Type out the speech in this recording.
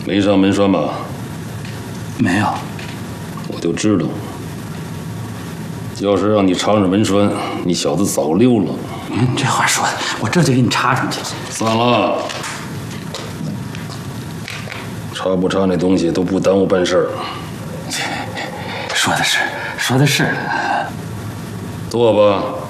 没上门栓吧？ 没有。 我就知道，要是让你插上门栓，你小子早溜了。 这话说的，我这就给你插上去。 算了，插不插那东西都不耽误办事儿。 说的是。 做吧。